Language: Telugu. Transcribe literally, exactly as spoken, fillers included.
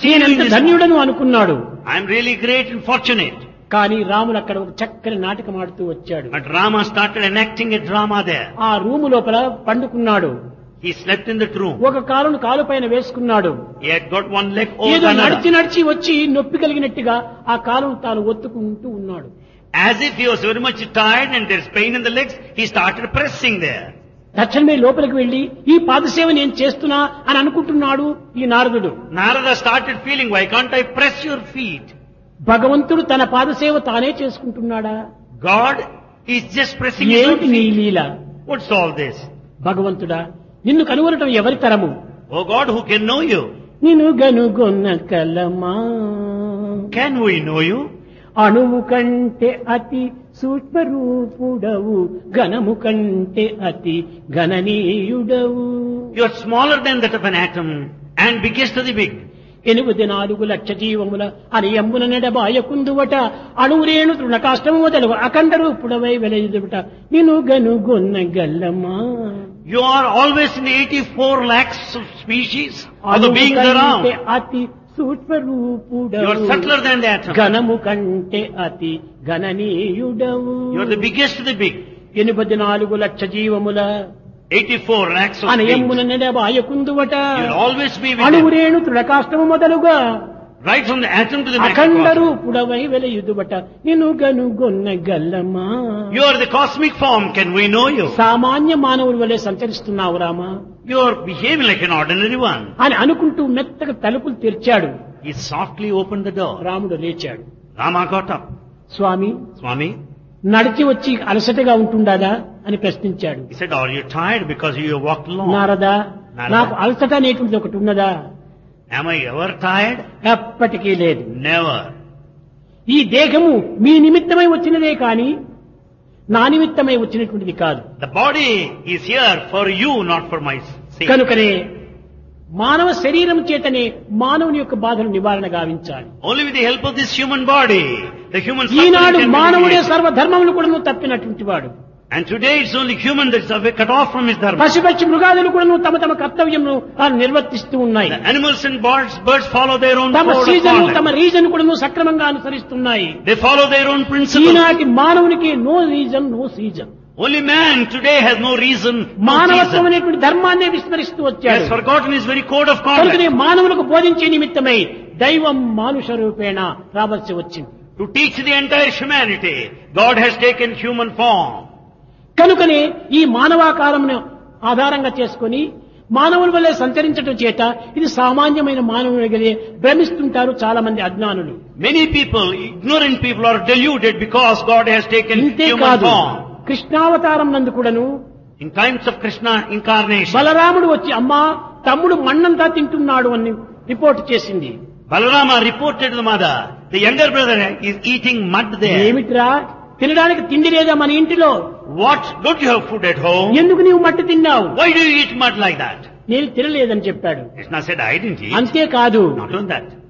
నేనెంత ధన్యుడను అనుకున్నాడు. I am really great and fortunate. కానీ రాముడు అక్కడ ఒక చక్కని నాటకం ఆడుతూ వచ్చాడు. But Rama started enacting a drama there. ఆ రూము లోపల పండుకున్నాడు. He slept in that room. ఒక కాలును కాలు పైన వేసుకున్నాడు. He had got one leg over ఏదో another. నడిచి నడిచి వచ్చి నొప్పి కలిగినట్టుగా ఆ కాలును తాను ఒత్తుకుంటూ ఉన్నాడు. As if he was very much tired and there's pain in the legs, he started pressing there. తక్షణమే లోపలికి వెళ్లి ఈ పాదసేవ నేను చేస్తున్నా అని అనుకుంటున్నాడు ఈ నారదుడు. Narada started feeling, why can't I press your feet? భగవంతుడు తన పాదసేవ తానే చేసుకుంటున్నాడా? God is just pressing his own ఏమిటి నీ feet. Leela? What's all this? భగవంతుడా నిన్ను కనుగొనటం ఎవరి తరము? Oh God, who can know you? నిన్ను గనుగొన్న కలమా Can we know you? అణువు కంటే అతి సూక్ష్మ రూపుడవు ఘనము కంటే అతి గణనీయుడవు. You are smaller than that of an atom and biggest of the big. ఎనిమిది నాలుగు లక్ష జీవముల అని ఎమ్మున నెడబాయకుందువట అణువురేణు తృణకాష్టము మొదలగు అఖండ రూపుడవై వెలయుదుట నిన్ను గనుగొన్న గల్లమా. You are always in eighty-four lakhs of species of the అణువు beings కంటే around. అతి సూక్ష్మ You రూపుడవు are subtler than the atom. ఘనము కంటే అతి గణనీయుడవు. You are the biggest of the big. ఎనిమిది నాలుగు లక్ష జీవముల eighty-four lakhs of అని beings. ఎమ్మున నెడబాయకుందువట You will always be with him. అణువురేణు తృణకాష్టము మొదలుగా Right from the atom to the Akhanda microcosm. రూపుడవై వెలయుదుబట నిన్ను గనుగొన్న గల్లమా. You are the cosmic form. Can we know you? సామాన్య మానవుల వలె సంచరిస్తున్నావు Rama You are behaving like an ordinary one. అని అనుకుంటూ మెత్తగా తలుపులు తెరిచాడు. He softly opened the door. రాముడు లేచాడు. Rama got up. స్వామి Swami, నడిచి వచ్చి అలసటగా ఉంటుండాదా అని ప్రశ్నించాడు. he said, are you tired because you have walked long? Narada Narada. నాకు అలసట అనేటువంటిది ఒకటి ఉన్నదా? Am I ever tired? ఎప్పటికీ లేదు. Never. ఈ దేహము మీ నిమిత్తమై వచ్చినదే కాని నా నిమిత్తమై వచ్చినటువంటిది కాదు. The body is here for you, not for my sake. కనుకనే మానవ శరీరం చేతనే మానవుని యొక్క బాధను నివారణ గావించాలి. Only with the help of this human body, the human Eenadu suffering can be మానవుడే alleviated. సర్వధర్మములు కూడా తప్పినటువంటి వాడు. And today it's only human that's cut off from his dharma. పశుపక్షి మృగాదులు కూడా తమ తమ కర్తవ్యంను తాను నిర్వర్తిస్తూ ఉన్నాయి. The animals and birds, birds follow their own తమ code of సీజన్ తమ conduct. రీజన్ కూడా సక్రమంగా అనుసరిస్తున్నాయి. They follow their own principles. ఈనాటి మానవునికి no reason no season. Only man today has no reason, no మానవత్వం season. అనేటువంటి ధర్మాన్నే విస్మరిస్తూ He వచ్చాడు. has forgotten his very code of కనుకనే conduct. మానవులకు బోధించే నిమిత్తమై దైవం మానుష రూపేణ రావాల్సి వచ్చింది. To teach the entire humanity, God has taken human form. కనుకనే ఈ మానవాకారమును ఆధారంగా చేసుకొని మానవుల వల్లే సంచరించడం చేత ఇది సామాన్యమైన మానవునిగలే భ్రమిస్తుంటారు చాలా మంది అజ్ఞానులు. Many people, ignorant people, are deluded because God has taken ఇంతే human కాదు form. కృష్ణావతారం నందు కూడాను In times of Krishna incarnation, బలరాముడు వచ్చి అమ్మా తమ్ముడు మన్నంతా తింటున్నాడు అని రిపోర్ట్ చేసింది. Balarama reported to the mother, the younger brother is eating mud there. ఏమిట్రా తినడానికి తిండి లేదా మన ఇంటిలో? What? Don't you have food at home? ఎందుకు నీవు మట్టి తిన్నావు? Why do you eat mud like that? నేను తినలేదని చెప్పాడు. Krishna said, I didn't eat. అంతేకాదు Not on that.